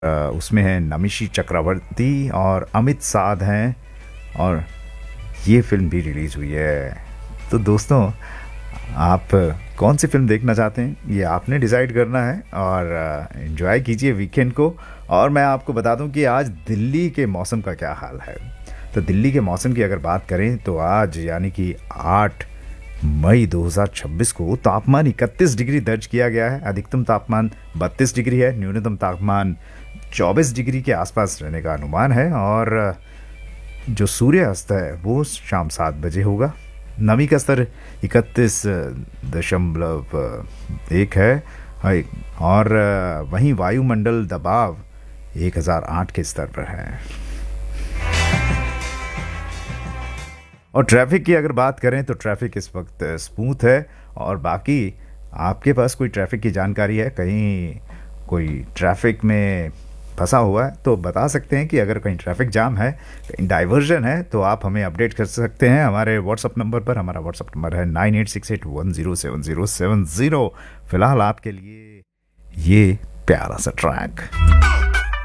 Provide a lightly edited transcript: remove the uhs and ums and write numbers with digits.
उसमें है नमिशी चक्रवर्ती और अमित साध हैं। और ये फिल्म भी रिलीज़ हुई है। तो दोस्तों, आप कौन सी फिल्म देखना चाहते हैं ये आपने डिसाइड करना है, और एंजॉय कीजिए वीकेंड को। और मैं आपको बता दूं कि आज दिल्ली के मौसम का क्या हाल है। तो दिल्ली के मौसम की अगर बात करें तो आज यानी कि 8 मई 2026 को तापमान 31 डिग्री दर्ज किया गया है। अधिकतम तापमान 32 डिग्री है, न्यूनतम तापमान 24 डिग्री के आसपास रहने का अनुमान है। और जो सूर्यास्त है वो शाम 7 बजे होगा। नमी का स्तर 31.1 है। और वहीं वायुमंडल दबाव 1008 के स्तर पर है। और ट्रैफिक की अगर बात करें तो ट्रैफिक इस वक्त स्मूथ है। और बाकी आपके पास कोई ट्रैफिक की जानकारी है, कहीं कोई ट्रैफिक में फंसा हुआ है, तो बता सकते हैं कि अगर कहीं ट्रैफिक जाम है, कहीं डाइवर्जन है, तो आप हमें अपडेट कर सकते हैं हमारे व्हाट्सअप नंबर पर। हमारा व्हाट्सअप नंबर है 9868107070। फिलहाल आपके लिए ये प्यारा सा ट्रैक।